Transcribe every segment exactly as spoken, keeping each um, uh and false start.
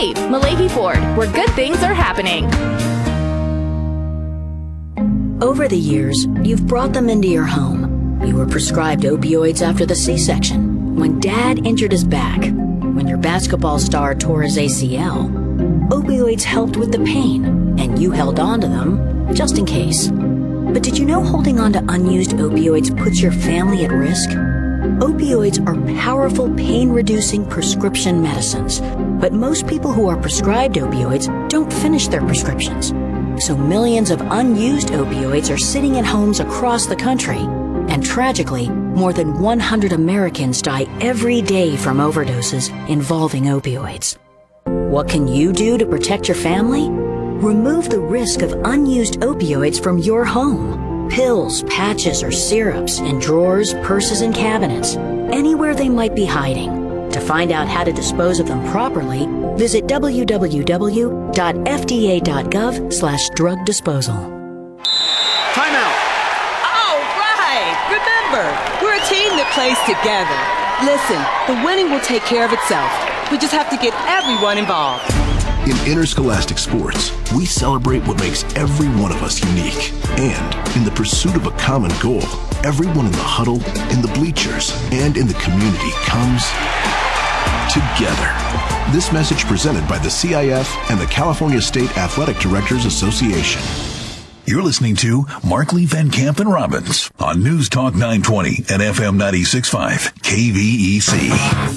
Save, Malahi Ford, where good things are happening. Over the years, you've brought them into your home. You were prescribed opioids after the C-section, when Dad injured his back, when your basketball star tore his A C L. Opioids helped with the pain, and you held on to them just in case. But did you know holding on to unused opioids puts your family at risk? Opioids are powerful pain-reducing prescription medicines, but most people who are prescribed opioids don't finish their prescriptions. So millions of unused opioids are sitting in homes across the country. And tragically, more than one hundred Americans die every day from overdoses involving opioids. What can you do to protect your family? Remove the risk of unused opioids from your home. Pills, patches, or syrups in drawers, purses, and cabinets, anywhere they might be hiding. To find out how to dispose of them properly, visit w w w dot f d a dot gov slash drug disposal. Timeout. All right. Remember, we're a team that plays together. Listen, the winning will take care of itself. We just have to get everyone involved. In interscholastic sports, we celebrate what makes every one of us unique. And in the pursuit of a common goal, everyone in the huddle, in the bleachers, and in the community comes together. This message presented by the C I F and the California State Athletic Directors Association. You're listening to Markley, Van Camp, and Robbins on News Talk nine twenty and F M ninety-six point five K V E C.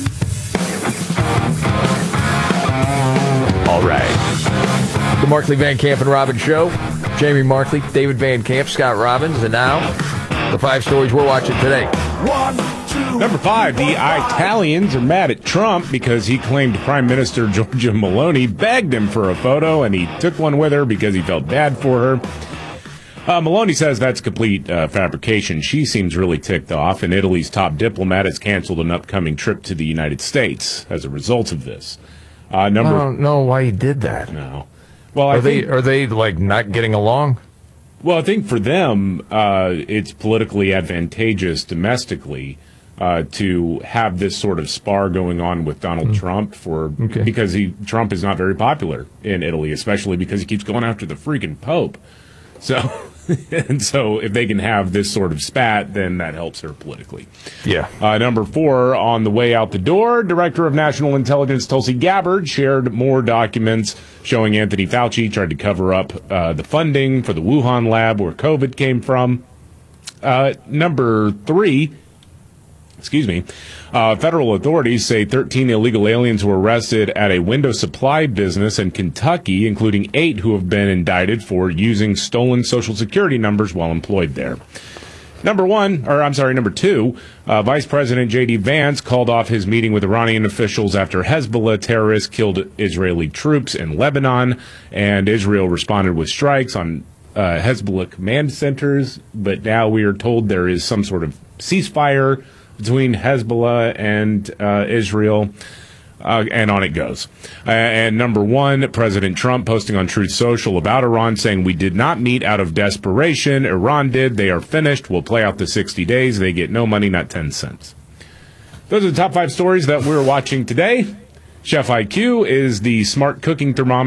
All right. The Markley, Van Camp, and Robbins Show. Jamie Markley, David Van Camp, Scott Robbins, and now the five stories we're watching today. One, two, Number five, the Italians are mad at Trump because he claimed Prime Minister Giorgia Meloni begged him for a photo, and he took one with her because he felt bad for her. Uh, Meloni says that's complete uh, fabrication. She seems really ticked off, and Italy's top diplomat has canceled an upcoming trip to the United States as a result of this. Uh, number I don't know why he did that. No. Well, I are think, they are they like not getting along? Well, I think for them, uh, it's politically advantageous domestically uh, to have this sort of spar going on with Donald mm. Trump for okay. because he Trump is not very popular in Italy, especially because he keeps going after the freaking Pope. So. And so if they can have this sort of spat, then that helps her politically. Yeah. Uh, number four, on the way out the door, Director of National Intelligence Tulsi Gabbard shared more documents showing Anthony Fauci tried to cover up uh, the funding for the Wuhan lab where COVID came from. Uh, number three, excuse me, uh, federal authorities say thirteen illegal aliens were arrested at a window supply business in Kentucky, including eight who have been indicted for using stolen Social Security numbers while employed there. Number one, or I'm sorry, number two, uh, Vice President J D Vance called off his meeting with Iranian officials after Hezbollah terrorists killed Israeli troops in Lebanon, and Israel responded with strikes on uh, Hezbollah command centers. But now we are told there is some sort of ceasefire between Hezbollah and uh, Israel, uh, and on it goes. Uh, and number one, President Trump posting on Truth Social about Iran, saying, "We did not meet out of desperation. Iran did. They are finished. We'll play out the sixty days. They get no money, not ten cents. Those are the top five stories that we're watching today. Chef I Q is the smart cooking thermometer